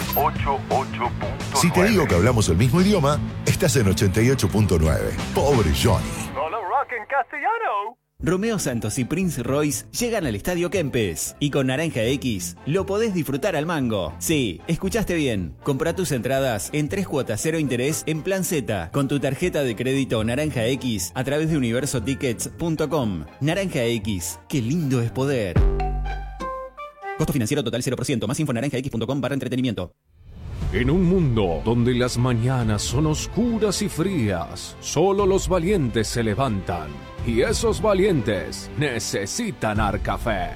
88.9. Si te digo que hablamos el mismo idioma, estás en 88.9. Pobre Johnny. Solo rock en castellano. Romeo Santos y Prince Royce llegan al Estadio Kempes y con Naranja X lo podés disfrutar al mango. Sí, escuchaste bien. Comprá tus entradas en 3 cuotas 0 interés en Plan Z con tu tarjeta de crédito Naranja X a través de universotickets.com. Naranja X, qué lindo es poder. Costo financiero total 0%. Más info en naranjax.com/entretenimiento. En un mundo donde las mañanas son oscuras y frías, solo los valientes se levantan. Y esos valientes necesitan Arcafé.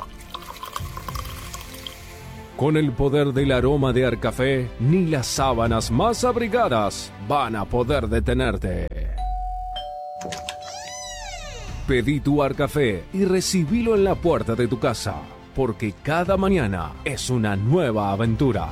Con el poder del aroma de Arcafé, ni las sábanas más abrigadas van a poder detenerte. Pedí tu Arcafé y recibilo en la puerta de tu casa, porque cada mañana es una nueva aventura.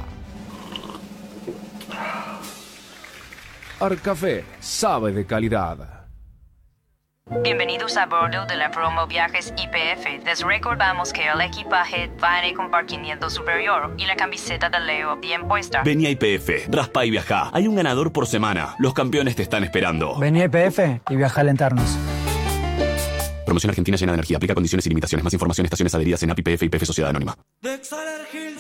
Arcafé sabe de calidad. Bienvenidos a bordo de la promo Viajes YPF. Les recordamos que el equipaje va en el compartimiento superior y la camiseta de Leo bien puesta. Vení a YPF, raspa y viajá. Hay un ganador por semana. Los campeones te están esperando. Vení a YPF y viajá a alentarnos. Promoción argentina llena de energía. Aplica condiciones y limitaciones. Más información, estaciones adheridas en API, YPF y YPF Sociedad Anónima.